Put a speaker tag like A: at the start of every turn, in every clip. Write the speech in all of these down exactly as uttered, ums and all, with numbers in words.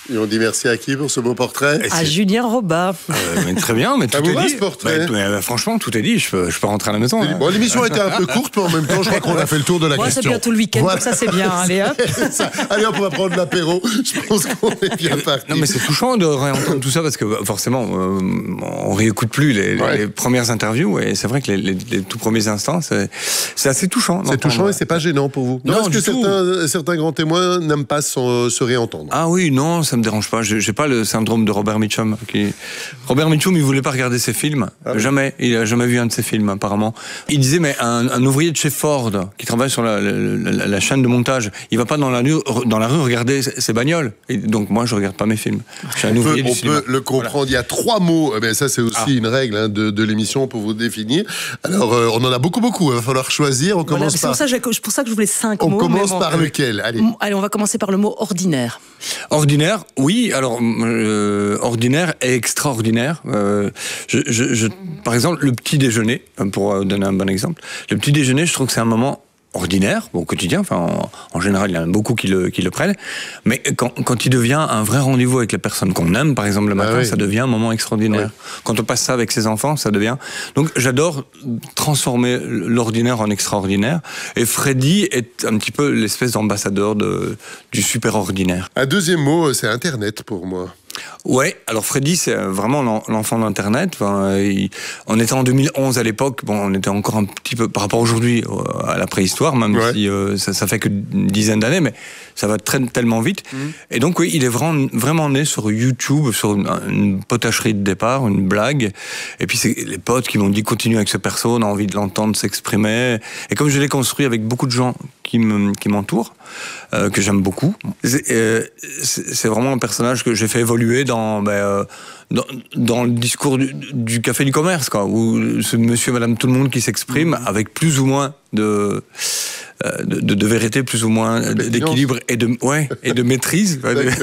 A: Et on dit merci à qui pour ce beau portrait?
B: À Julien Robin.
C: Euh, mais très bien, mais tout
A: Ça vous
C: est
A: va,
C: dit.
A: ce portrait?
C: Bah, tout- bah, franchement, tout est dit. Je peux, je peux rentrer à la maison. Hein.
A: Bon, l'émission a été un peu courte, mais en même temps, je crois qu'on a fait le tour de la
B: Moi,
A: question.
B: c'est bientôt le week-end,
A: Voilà.
B: donc ça c'est bien. Allez, hop.
A: Ça. Allez, hop, on va prendre l'apéro. Je pense qu'on est bien parti.
C: Non, mais c'est touchant de réentendre tout ça parce que forcément, euh, on réécoute plus les, les,
A: Ouais.
C: les premières interviews et c'est vrai que les, les, les tout premiers instants, c'est, c'est assez touchant.
A: C'est touchant et c'est pas gênant pour vous.
C: Non,
A: Parce que
C: du tout.
A: certains, certains grands témoins n'aiment pas se, se réentendre.
C: Ah oui, non, ça me dérange pas. J'ai, j'ai pas le syndrome de Robert Mitchum. Qui... Robert Mitchum, il voulait pas regarder ses films.
A: Ah oui.
C: Jamais. Il a jamais vu un de ses films, apparemment. Il disait, mais un, un ouvrier de chez Ford, qui travaille sur la, la, la, la chaîne de montage, il va pas dans la rue, dans la rue regarder ses, ses bagnoles. Et donc, moi, je regarde pas mes films. Je suis un
A: On
C: ouvrier
A: peut,
C: du
A: on
C: cinéma.
A: peut le comprendre. Il y a trois mots. Eh bien, ça, c'est aussi
C: Ah.
A: une règle hein, de, de l'émission pour vous définir. Alors, euh, on en a beaucoup, beaucoup. Il va falloir choisir. On
B: Voilà,
A: commence
B: c'est
A: par.
B: pour ça, que j'ai- pour ça que je voulais cinq
A: On
B: mots.
A: commence
B: mais bon.
A: par lequel? Allez.
B: Allez, on va commencer par le mot ordinaire.
C: Ordinaire, oui. Alors, euh, ordinaire et extraordinaire. Euh, je, je, je, par exemple, le petit déjeuner, pour donner un bon exemple, le petit déjeuner, je trouve que c'est un moment ordinaire, au quotidien, enfin, en, en général, il y en a beaucoup qui le, qui le prennent, mais quand, quand il devient un vrai rendez-vous avec les personnes qu'on aime, par exemple, le matin,
A: Ah oui.
C: ça devient un moment extraordinaire.
A: Oui.
C: Quand on passe ça avec ses enfants, ça devient... Donc, j'adore transformer l'ordinaire en extraordinaire, et Freddy est un petit peu l'espèce d'ambassadeur de, du super ordinaire.
A: Un deuxième mot, c'est Internet pour moi.
C: Ouais, alors Freddy, c'est vraiment l'en- l'enfant d'Internet. Enfin, il- on était en deux mille onze à l'époque, bon, on était encore un petit peu, par rapport à aujourd'hui, euh, à la préhistoire, même
A: Ouais.
C: si euh, ça, ça fait que une dizaine d'années, mais ça va très, tellement vite.
A: Mmh.
C: Et donc, oui, il est vraiment, vraiment né sur YouTube, sur une, une potacherie de départ, une blague. Et puis, c'est les potes qui m'ont dit, continue avec ce perso, on a envie de l'entendre s'exprimer. Et comme je l'ai construit avec beaucoup de gens qui me, qui m'entourent, euh, que j'aime beaucoup, c'est, euh, c'est c'est vraiment un personnage que j'ai fait évoluer dans, ben, euh, dans, dans le discours du, du café du commerce, quoi, où ce monsieur, madame, tout le monde qui s'exprime mmh. avec plus ou moins de, euh, de, de, de vérité, plus ou moins d'équilibre et de, ouais, et de maîtrise.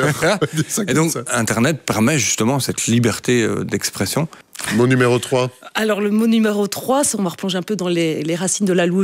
C: Et donc, Internet permet justement cette liberté d'expression.
A: Mot numéro trois.
B: Alors, le mot numéro trois, on va replonger un peu dans les, les racines de la Louve.